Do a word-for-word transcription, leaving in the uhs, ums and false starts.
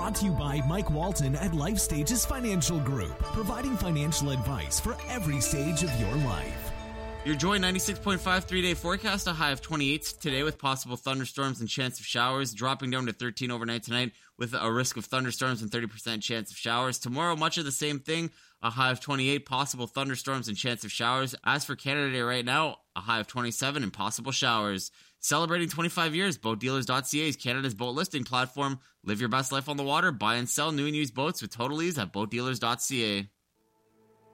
Brought to you by Mike Walton at Life Stages Financial Group, providing financial advice for every stage of your life. Your Joy ninety-six point five three-day forecast, a high of twenty-eight today with possible thunderstorms and chance of showers, dropping down to thirteen overnight tonight with a risk of thunderstorms and thirty percent chance of showers. Tomorrow, much of the same thing, a high of twenty-eight, possible thunderstorms and chance of showers. As for Canada Day right now, a high of twenty-seven and possible showers. Celebrating twenty-five years, boat dealers dot c a is Canada's boat listing platform. Live your best life on the water. Buy and sell new and used boats with total ease at boat dealers dot c a.